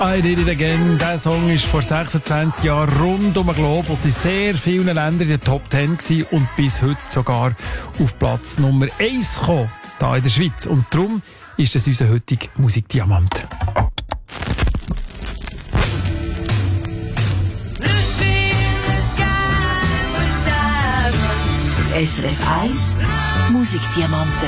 I Did It Again. Der Song ist vor 26 Jahren rund um den Globus in sehr vielen Ländern in den Top 10 gewesen und bis heute sogar auf Platz Nummer 1 gekommen, hier in der Schweiz. Und darum ist es unser heutiger Musikdiamant. SRF 1 Musikdiamanten.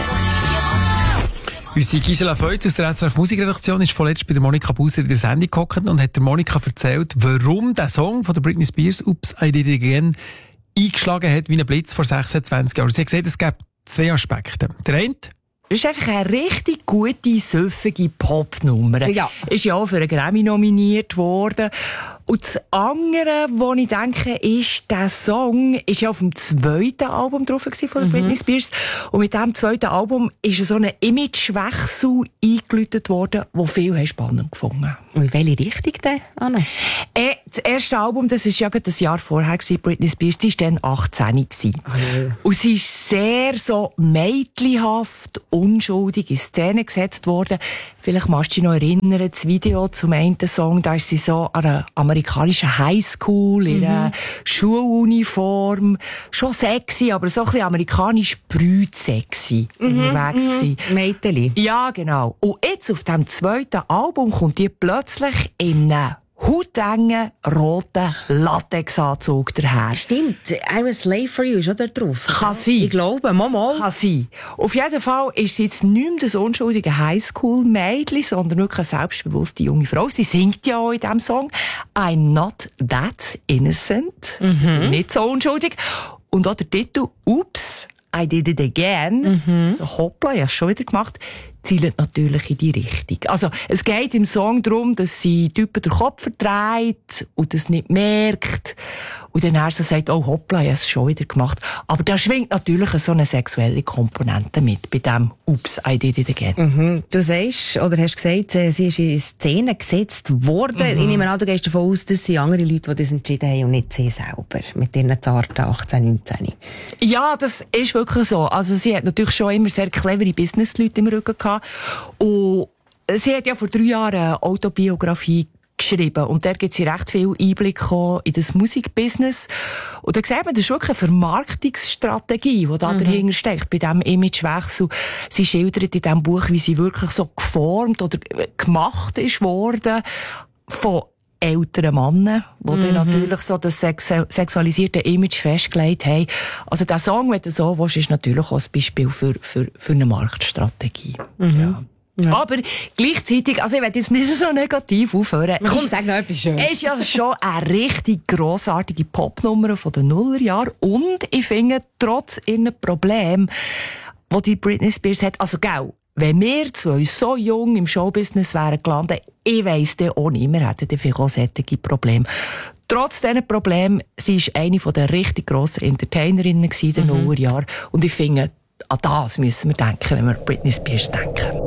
Unsere Gisela Feutz aus der SRF Musikredaktion ist vorletzt bei der Monika Buser in der Sendung gehockt und hat der Monika erzählt, warum der Song von der Britney Spears «Oops, I Did It Again» eingeschlagen hat wie ein Blitz vor 26 Jahren. Sie hat gesagt, es gibt zwei Aspekte. Der eine: das ist einfach eine richtig gute, süffige Popnummer. Ja. Ist ja auch für einen Grammy nominiert worden. Und das andere, was ich denke, ist, der Song ist ja auf dem zweiten Album drauf gewesen von der Britney Spears. Und mit diesem zweiten Album ist so ein Imagewechsel eingeläutet worden, den viele spannend gefunden haben. Und in welche Richtung denn, Anna? Das erste Album, das ist ja gerade ein Jahr vorher gewesen, Britney Spears, die war dann 18 gewesen. Und sie ist sehr so mädchenhaft, unschuldig in Szene gesetzt worden. Vielleicht magst du dich noch erinnern, das Video zum einen Song, da ist sie so an einer amerikanischen Highschool, in einer Schuluniform, schon sexy, aber so ein bisschen amerikanisch brütsexy unterwegs gewesen. Mädeli. Ja, genau. Und jetzt auf dem zweiten Album kommt die plötzlich in einem hautengen, roten Latexanzug daher. Stimmt, I'm a Slave for You ist auch da drauf. Kann sein. Ich glaube, Mama. Kann sein. Auf jeden Fall ist sie jetzt nicht mehr das unschuldige Highschool-Mädchen, sondern wirklich eine selbstbewusste junge Frau. Sie singt ja auch in diesem Song «I'm not that innocent». Sie ist nicht so unschuldig. Und auch der Titel «Oops, I did it again», so hoppla, ich habe es schon wieder gemacht, zielt natürlich in die Richtung. Also, es geht im Song darum, dass sie Typen den Kopf verdreht und das nicht merkt. Und dann so sagt, oh hoppla, ich habe es schon wieder gemacht. Aber da schwingt natürlich so eine sexuelle Komponente mit, bei dem «Oops, I did it again». Du sagst, oder hast gesagt, sie ist in Szene gesetzt worden. Ich nehme an, du gehst davon aus, dass sie andere Leute, die das entschieden haben und nicht sie selber. Mit ihren zarten 18, 19. Ja, das ist wirklich so. Also, sie hat natürlich schon immer sehr clevere Business-Leute im Rücken gehabt. Und sie hat ja vor 3 Jahren eine Autobiografie geschrieben. Und da gibt sie recht viel Einblick in das Musikbusiness. Und da sieht man, das ist wirklich eine Vermarktungsstrategie, die da dahinter steckt, bei diesem Imagewechsel. Sie schildert in diesem Buch, wie sie wirklich so geformt oder gemacht ist worden von älteren Männern, die dann natürlich so das sexualisierte Image festgelegt haben. Also der Song, wenn du so willst, ist natürlich auch ein Beispiel für eine Marktstrategie. Ja. Aber gleichzeitig, also ich will jetzt nicht so negativ aufhören. Komm, sag noch etwas Schönes. Ist ja schon eine richtig grossartige Popnummer von den Nullerjahren. Und ich finde, trotz ihren Problemen, die die Britney Spears hat, also gell, wenn wir zwei so jung im Showbusiness wären gelandet, ich weiss dann auch nicht, wir hätten vielleicht auch solche Probleme. Trotz diesen Problemen, sie war eine der richtig grossen Entertainerinnen in den Nullerjahren. Und ich finde, an das müssen wir denken, wenn wir an Britney Spears denken.